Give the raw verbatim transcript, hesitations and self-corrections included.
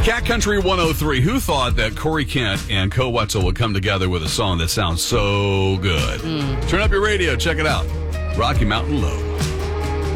Cat Country one oh three. Who thought that Corey Kent and Co Wetzel would come together with a song that sounds so good? Mm. Turn up your radio. Check it out. Rocky Mountain Low.